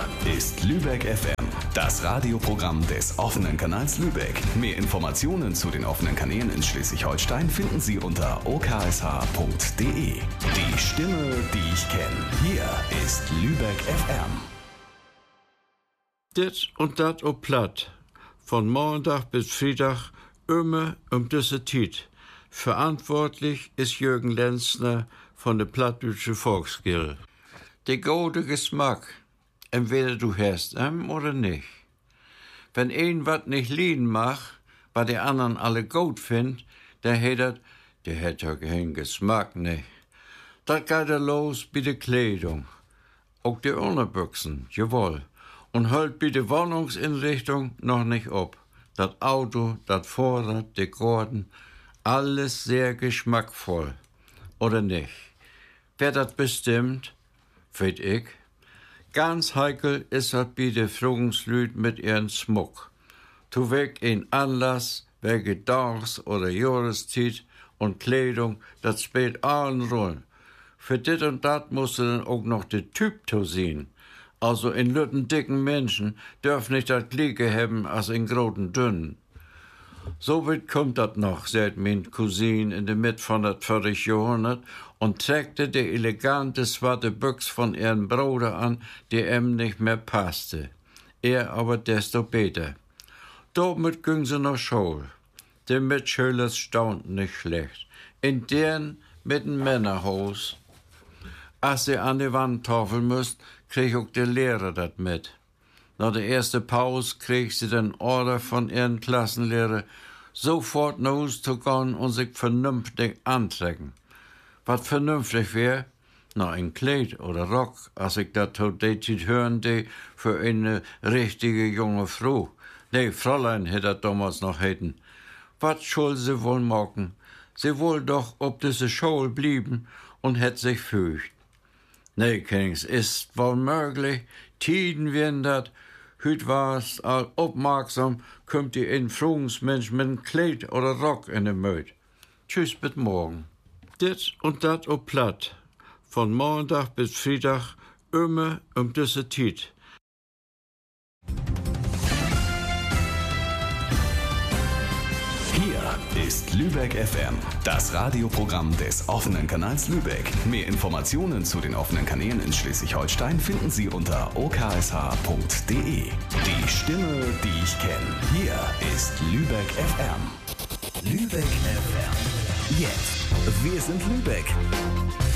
Hier ist Lübeck FM, das Radioprogramm des offenen Kanals Lübeck. Mehr Informationen zu den offenen Kanälen in Schleswig-Holstein finden Sie unter oksh.de. Die Stimme, die ich kenne. Hier ist Lübeck FM. Dit und dat op Platt. Von Montag bis Freitag immer diese Zeit. Verantwortlich ist Jürgen Lenzner von der Plattdeutsche Volksgilde. Der gute Geschmack, entweder du hast oder nicht. Wenn ein wat nicht lieben macht, was die anderen alle gut findet, der hat ja keinen Geschmack nicht. Das geht los bei der Kleidung. Auch die Unterbüchsen, jawohl. Und hält bei der Wohnungsinrichtung noch nicht ab. Das Auto, das Vorrat, die Gordon, alles sehr geschmackvoll. Oder nicht? Wer das bestimmt, weet ich. Ganz heikel ist das bei den Fruggenslüd mit ihren Schmuck. Tu weg in Anlass, wegen Tags- oder Jahreszeit und Kleidung, das spielt allen Rollen. Für dit und dat musst du dann auch noch den Typ zu sehen. Also in lütten dicken Menschen dürfen nicht das Gleiche haben als in großen dünnen. So weit kommt das noch, sagt mein Cousin in der Mitte von das 40. Jahrhundert und trägte die elegante schwarze Büchs von ihrem Bruder an, die ihm nicht mehr passte. Er aber desto besser. Damit ging sie nach Schule. Die Mitschüler staunten nicht schlecht. In deren mit dem Männerhaus. Als sie an die Wand tafeln müsst, krieg auch der Lehrer das mit. Nach der ersten Pause krieg sie den Order von ihren Klassenlehrer, sofort nach Hause zu gehen und sich vernünftig antrecken. Was vernünftig wär? Na, ein Kleid oder Rock, als ich das zu der Zeit hören de, für eine richtige junge Frau. Nee, Fräulein hätte das damals noch hätten. Was soll sie wohl machen? Sie wohl doch ob diese Schule blieben und hätt sich fürcht. Nee, Kings, ist wohl möglich, Tiden werden dat, hüt war's all aufmerksam, kommt die in Frugensmensch mit einem Kleid oder Rock in den Möd. Tschüss bis morgen. Dit und dat op Platt. Von Montag bis Freitag immer diese Zeit. Hier ist Lübeck FM, das Radioprogramm des offenen Kanals Lübeck. Mehr Informationen zu den offenen Kanälen in Schleswig-Holstein finden Sie unter oksh.de. Die Stimme, die ich kenne. Hier ist Lübeck FM. Lübeck FM. Jetzt. Wir sind Lübeck.